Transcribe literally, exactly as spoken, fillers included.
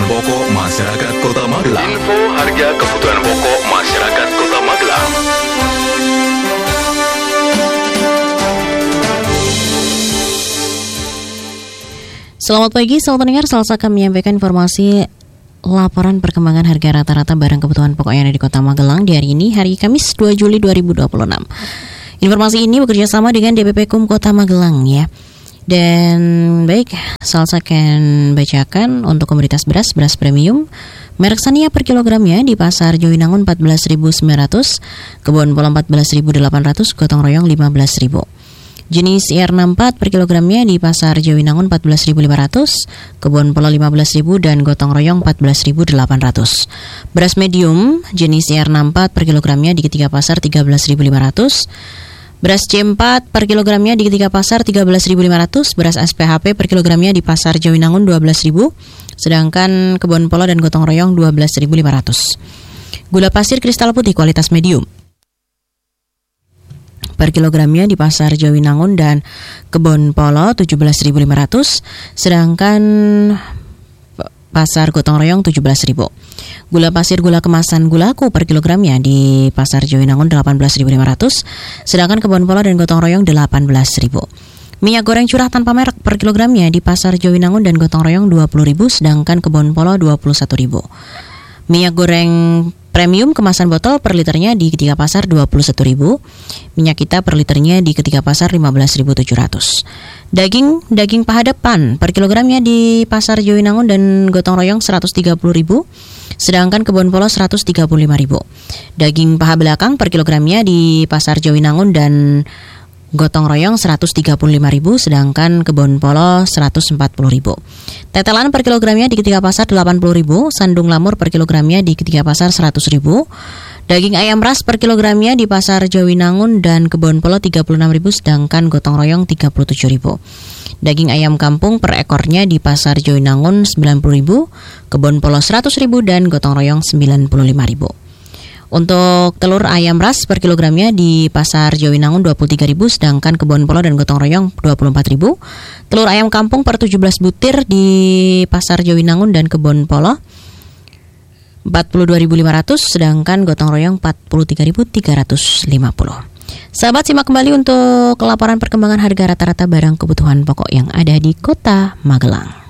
kebutuhan pokok masyarakat Kota Magelang. Info harga kebutuhan pokok masyarakat Kota Magelang. Selamat pagi, selamat pendengar. Selasa kami menyampaikan informasi laporan perkembangan harga rata-rata barang kebutuhan pokok yang ada di Kota Magelang di hari ini, hari Kamis dua Juli dua ribu dua puluh enam. Informasi ini bekerja sama dengan D P P Kum Kota Magelang ya. Dan baik, Salsa akan bacakan untuk komoditas beras, beras premium merek Sania per kilogramnya di pasar Jowinangun empat belas ribu sembilan ratus, Kebon Pola empat belas ribu delapan ratus, Gotong Royong lima belas ribu. Jenis I R enam puluh empat per kilogramnya di pasar Jowinangun empat belas ribu lima ratus, Kebon Pola lima belas ribu dan Gotong Royong empat belas ribu delapan ratus. Beras medium jenis I R enam puluh empat per kilogramnya di ketiga pasar tiga belas ribu lima ratus. Beras C empat per kilogramnya di ketiga pasar tiga belas ribu lima ratus, beras S P H P per kilogramnya di pasar Jowinangun dua belas ribu, sedangkan Kebon Pola dan Gotong Royong dua belas ribu lima ratus. Gula pasir kristal putih kualitas medium per kilogramnya di pasar Jowinangun dan Kebon Polo tujuh belas ribu lima ratus, sedangkan pasar Gotong Royong tujuh belas ribu. Gula pasir gula kemasan gulaku per kilogramnya di pasar Jowinangun delapan belas ribu lima ratus, sedangkan Kebon Polo dan Gotong Royong delapan belas ribu. Minyak goreng curah tanpa merek per kilogramnya di pasar Jowinangun dan Gotong Royong dua puluh ribu, sedangkan Kebon Polo dua puluh satu ribu. Minyak goreng premium kemasan botol per liternya di ketiga pasar dua puluh satu ribu, minyak kita per liternya di ketiga pasar lima belas ribu tujuh ratus. Daging daging paha depan per kilogramnya di pasar Jowinangun dan Gotong Royong seratus tiga puluh ribu, sedangkan Kebon Polo seratus tiga puluh lima ribu. Daging paha belakang per kilogramnya di pasar Jowinangun dan Gotong Royong seratus tiga puluh lima ribu, sedangkan Kebon Polo seratus empat puluh ribu. Tetelan per kilogramnya di ketiga pasar delapan puluh ribu, sandung lamur per kilogramnya di ketiga pasar seratus ribu. Daging ayam ras per kilogramnya di pasar Jowinangun dan Kebon Polo tiga puluh enam ribu, sedangkan Gotong Royong tiga puluh tujuh ribu. Daging ayam kampung per ekornya di pasar Jowinangun sembilan puluh ribu, Kebon Polo seratus ribu dan Gotong Royong sembilan puluh lima ribu. Untuk telur ayam ras per kilogramnya di pasar Jowinangun dua puluh tiga ribu, sedangkan Kebon Polo dan Gotong Royong dua puluh empat ribu. Telur ayam kampung per tujuh belas butir di pasar Jowinangun dan Kebon Polo empat puluh dua ribu lima ratus, sedangkan Gotong Royong empat puluh tiga ribu tiga ratus lima puluh. Sahabat, simak kembali untuk laporan perkembangan harga rata-rata barang kebutuhan pokok yang ada di Kota Magelang.